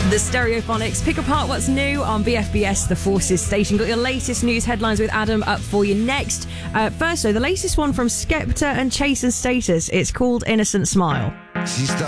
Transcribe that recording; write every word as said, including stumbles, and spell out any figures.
The Stereophonics pick apart what's new on B F B S, the Forces station. Got your latest news headlines with Adam up for you next. Uh, first, though, the latest one from Skepta and Chase and Status. It's called Innocent Smile. She